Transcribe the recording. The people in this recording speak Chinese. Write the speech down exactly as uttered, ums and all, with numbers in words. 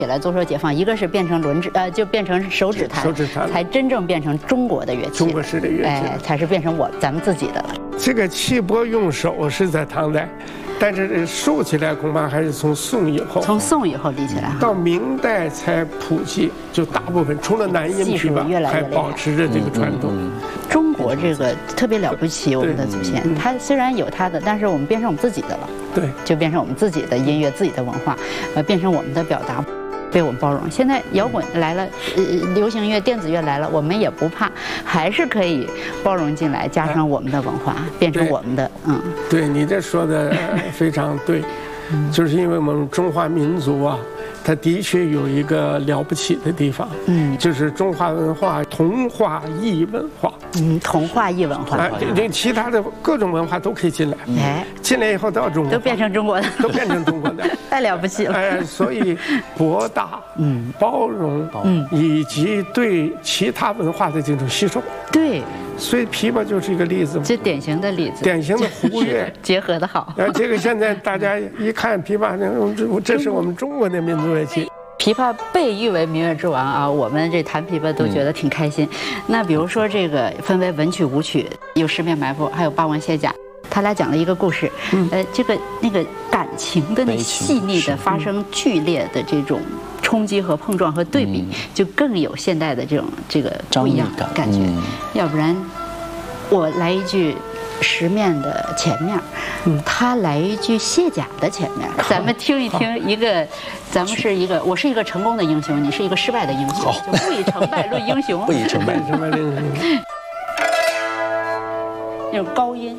起来做出解放，一个是变成轮指，呃，就变成手指弹， 手指弹才真正变成中国的乐器， 中国式的乐器， 哎，才是变成我咱们自己的了。 这个气拨用手是在唐代，但是竖起来恐怕还是从宋以后， 从宋以后立起来， 到明代才普及，就大部分除了南音琵琶还保持着这个传统。 中国这个特别了不起，我们的祖先，他虽然有他的，但是我们变成我们自己的了， 对， 就变成我们自己的音乐、自己的文化，呃，变成我们的表达。被我们包容。现在摇滚来了，呃，流行乐、电子乐来了，我们也不怕，还是可以包容进来，加上我们的文化，变成我们的。嗯， 对你这说的非常对，就是因为我们中华民族啊，它的确有一个了不起的地方，嗯，就是中华文化同化异文化， 嗯，同化异文化， 啊，这其他的各种文化都可以进来，哎，进来以后都要中国， 都变成中国的， 都变成中国的， 太了不起了， 哎，所以博大，嗯，包容，嗯，以及对其他文化的这种吸收， 对。 所以琵琶就是一个例子， 这典型的例子， 典型的胡乐结合的好。 呃，这个现在大家一看琵琶，这是我们中国的民族乐器。 琵琶被誉为民乐之王啊，我们这弹琵琶都觉得挺开心。那比如说这个分为文曲、武曲，有十面埋伏，还有八王卸甲。他俩讲了一个故事，呃，这个那个感情的那细腻的发生剧烈的这种冲击和碰撞和对比，就更有现代的这种这个不一样的感觉。要不然，我来一句十面的前面，他来一句卸甲的前面，咱们听一听一个，咱们是一个，我是一个成功的英雄，你是一个失败的英雄，就不以成败论英雄， 不以成败成败论英雄。 那种高音。